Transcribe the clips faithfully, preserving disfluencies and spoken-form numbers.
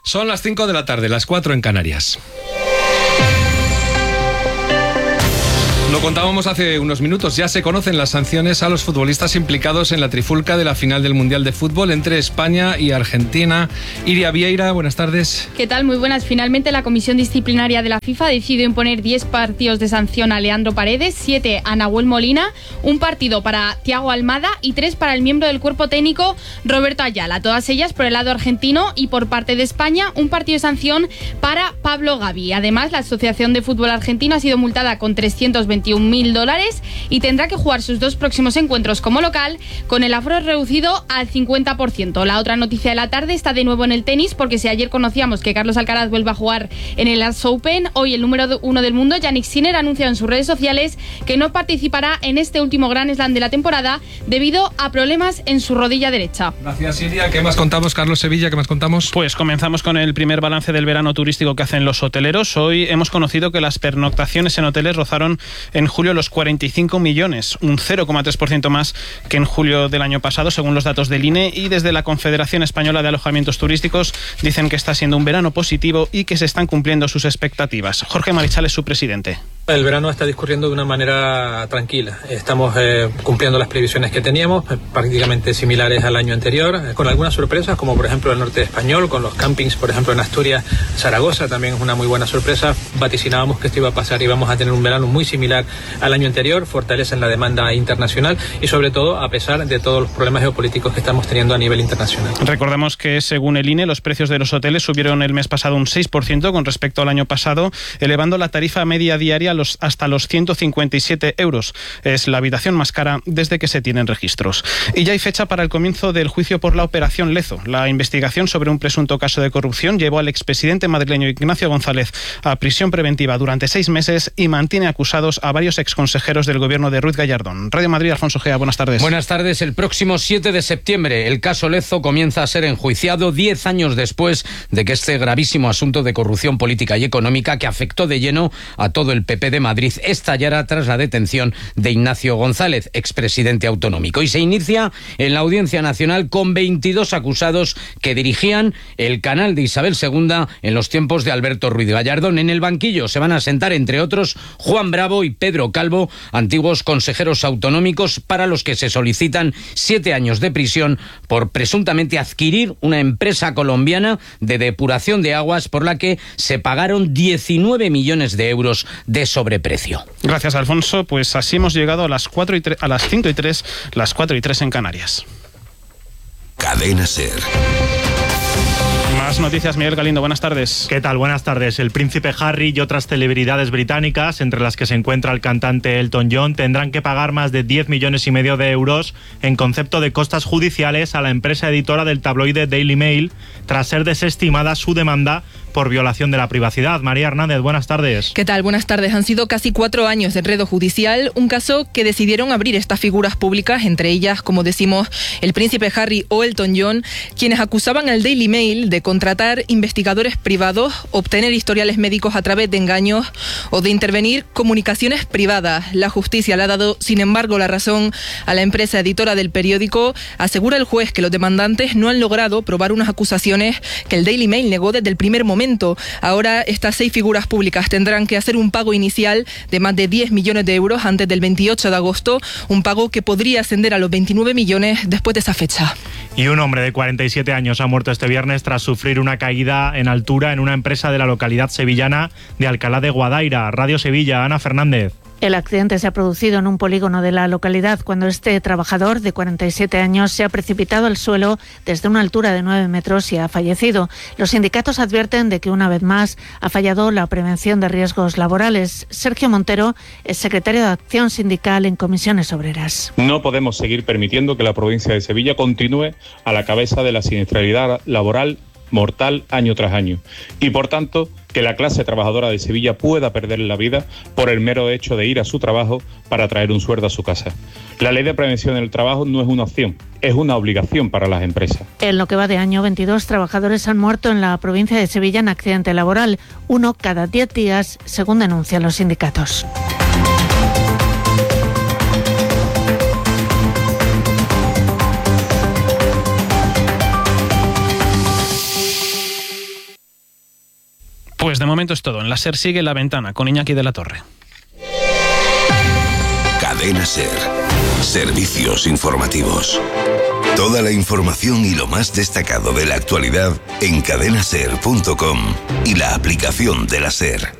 Son las cinco de la tarde, las cuatro en Canarias. Lo contábamos hace unos minutos, ya se conocen las sanciones a los futbolistas implicados en la trifulca de la final del Mundial de Fútbol entre España y Argentina. Iria Vieira, buenas tardes. ¿Qué tal? Muy buenas. Finalmente la Comisión Disciplinaria de la FIFA decidió imponer diez partidos de sanción a Leandro Paredes, siete a Nahuel Molina, un partido para Thiago Almada y tres para el miembro del cuerpo técnico Roberto Ayala. Todas ellas por el lado argentino, y por parte de España un partido de sanción para Pablo Gavi. Además, la Asociación de Fútbol Argentino ha sido multada con trescientos veintiún mil dólares y tendrá que jugar sus dos próximos encuentros como local con el aforo reducido al cincuenta por ciento. La otra noticia de la tarde está de nuevo en el tenis, porque si ayer conocíamos que Carlos Alcaraz vuelve a jugar en el U S Open, hoy el número uno del mundo, Jannik Sinner, ha anunciado en sus redes sociales que no participará en este último Grand Slam de la temporada debido a problemas en su rodilla derecha. Gracias, Iria. ¿Qué más contamos, Carlos Sevilla? ¿Qué más contamos? Pues comenzamos con el primer balance del verano turístico que hacen los hoteleros. Hoy hemos conocido que las pernoctaciones en hoteles rozaron en julio los cuarenta y cinco millones, un cero coma tres por ciento más que en julio del año pasado, según los datos del I N E, y desde la Confederación Española de Alojamientos Turísticos dicen que está siendo un verano positivo y que se están cumpliendo sus expectativas. Jorge Marichal es su presidente. El verano está discurriendo de una manera tranquila. Estamos eh, cumpliendo las previsiones que teníamos, eh, prácticamente similares al año anterior, eh, con algunas sorpresas, como por ejemplo el norte español, con los campings, por ejemplo en Asturias, Zaragoza también es una muy buena sorpresa. Vaticinábamos que esto iba a pasar y vamos a tener un verano muy similar al año anterior, fortaleza en la demanda internacional y sobre todo a pesar de todos los problemas geopolíticos que estamos teniendo a nivel internacional. Recordemos que según el I N E los precios de los hoteles subieron el mes pasado un seis por ciento con respecto al año pasado, elevando la tarifa media diaria los, hasta los ciento cincuenta y siete euros. Es la habitación más cara desde que se tienen registros. Y ya hay fecha para el comienzo del juicio por la Operación Lezo. La investigación sobre un presunto caso de corrupción llevó al expresidente madrileño Ignacio González a prisión preventiva durante seis meses y mantiene acusados a varios exconsejeros del gobierno de Ruiz Gallardón. Radio Madrid, Alfonso Gea, buenas tardes. Buenas tardes. El próximo siete de septiembre el caso Lezo comienza a ser enjuiciado diez años después de que este gravísimo asunto de corrupción política y económica que afectó de lleno a todo el P P de Madrid estallará tras la detención de Ignacio González, expresidente autonómico. Y se inicia en la Audiencia Nacional con veintidós acusados que dirigían el canal de Isabel segunda en los tiempos de Alberto Ruiz Gallardón. En el banquillo se van a sentar, entre otros, Juan Bravo y Pedro Calvo, antiguos consejeros autonómicos, para los que se solicitan siete años de prisión por presuntamente adquirir una empresa colombiana de depuración de aguas por la que se pagaron diecinueve millones de euros de sobreprecio. Gracias, Alfonso. Pues así hemos llegado a las cuatro y tre- a las cinco y tres, las cuatro y tres en Canarias. Cadena SER. Más noticias, Miguel Galindo, buenas tardes. ¿Qué tal? Buenas tardes. El príncipe Harry y otras celebridades británicas, entre las que se encuentra el cantante Elton John, tendrán que pagar más de diez millones y medio de euros en concepto de costas judiciales a la empresa editora del tabloide Daily Mail, tras ser desestimada su demanda por violación de la privacidad. María Hernández, buenas tardes. ¿Qué tal? Buenas tardes. Han sido casi cuatro años de enredo judicial, un caso que decidieron abrir estas figuras públicas, entre ellas, como decimos, el príncipe Harry o Elton John, quienes acusaban al Daily Mail de contratar investigadores privados, obtener historiales médicos a través de engaños o de intervenir comunicaciones privadas. La justicia le ha dado, sin embargo, la razón a la empresa editora del periódico. Asegura el juez que los demandantes no han logrado probar unas acusaciones que el Daily Mail negó desde el primer momento. Ahora estas seis figuras públicas tendrán que hacer un pago inicial de más de diez millones de euros antes del veintiocho de agosto, un pago que podría ascender a los veintinueve millones después de esa fecha. Y un hombre de cuarenta y siete años ha muerto este viernes tras sufrir una caída en altura en una empresa de la localidad sevillana de Alcalá de Guadaira. Radio Sevilla, Ana Fernández. El accidente se ha producido en un polígono de la localidad cuando este trabajador de cuarenta y siete años se ha precipitado al suelo desde una altura de nueve metros y ha fallecido. Los sindicatos advierten de que una vez más ha fallado la prevención de riesgos laborales. Sergio Montero es secretario de Acción Sindical en Comisiones Obreras. No podemos seguir permitiendo que la provincia de Sevilla continúe a la cabeza de la siniestralidad laboral mortal año tras año y, por tanto, que la clase trabajadora de Sevilla pueda perder la vida por el mero hecho de ir a su trabajo para traer un sueldo a su casa. La ley de prevención del trabajo no es una opción, es una obligación para las empresas. En lo que va de año, veintidós trabajadores han muerto en la provincia de Sevilla en accidente laboral, uno cada diez días, según denuncian los sindicatos. Pues de momento es todo. En la SER sigue La Ventana con Iñaki de la Torre. Cadena SER. Servicios informativos. Toda la información y lo más destacado de la actualidad en cadena ser punto com y la aplicación de la SER.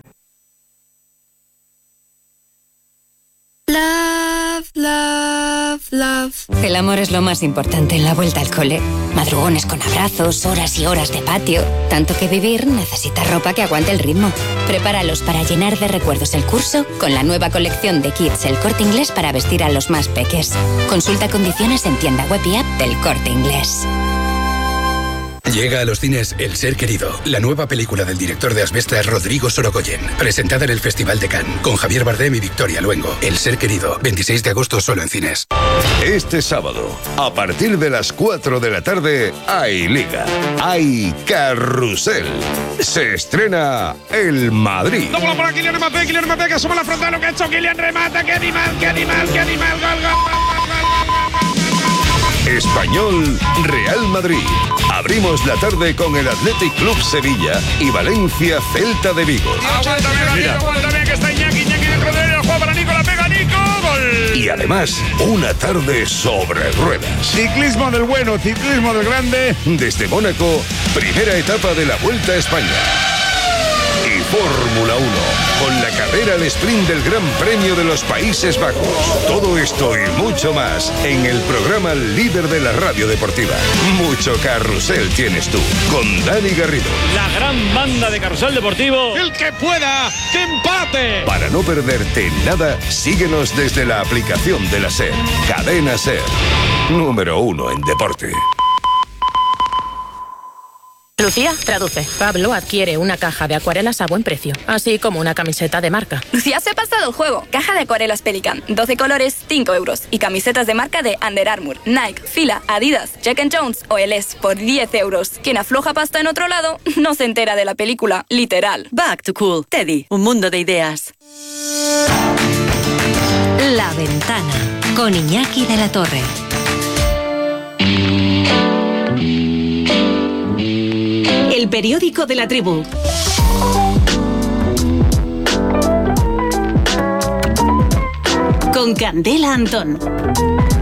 Love, love, love. El amor es lo más importante en la vuelta al cole. Madrugones con abrazos, horas y horas de patio. Tanto que vivir necesita ropa que aguante el ritmo. Prepáralos para llenar de recuerdos el curso con la nueva colección de Kids El Corte Inglés para vestir a los más peques. Consulta condiciones en tienda web y app del Corte Inglés. Llega a los cines El Ser Querido, la nueva película del director de Asbestas, Rodrigo Sorogoyen, presentada en el Festival de Cannes, con Javier Bardem y Victoria Luengo. El Ser Querido, veintiséis de agosto solo en cines. Este sábado, a partir de las cuatro de la tarde, hay Liga, hay Carrusel. Se estrena el Madrid. No, bola para Kylian Mbappé, Kylian Mbappé que asoma la frontal, lo que ha hecho Kylian, remata, qué animal, qué animal, qué animal, gol, gol, gol, gol, gol, gol. Español Real Madrid. Abrimos la tarde con el Athletic Club Sevilla y Valencia Celta de Vigo. Mira, aguántame que está Iñaki, Iñaki dentro de él, juega para Nico, la pega Nico, gol. Y además, una tarde sobre ruedas. Ciclismo del bueno, ciclismo del grande. Desde Mónaco, primera etapa de la Vuelta a España. Y Fórmula uno, con la carrera al sprint del Gran Premio de los Países Bajos. Todo esto y mucho más en el programa líder de la radio deportiva. Mucho carrusel tienes tú, con Dani Garrido. La gran banda de Carrusel Deportivo. El que pueda, que empate. Para no perderte nada, síguenos desde la aplicación de la SER. Cadena SER, número uno en deporte. Lucía, traduce. Pablo adquiere una caja de acuarelas a buen precio, así como una camiseta de marca. Lucía se ha pasado el juego. Caja de acuarelas Pelican, doce colores, cinco euros. Y camisetas de marca de Under Armour, Nike, Fila, Adidas, Jack and Jones o L S por diez euros. Quien afloja pasta en otro lado no se entera de la película, literal. Back to Cool. Teddy, un mundo de ideas. La Ventana, con Iñaki de la Torre. El periódico de la tribu. Con Candela Antón.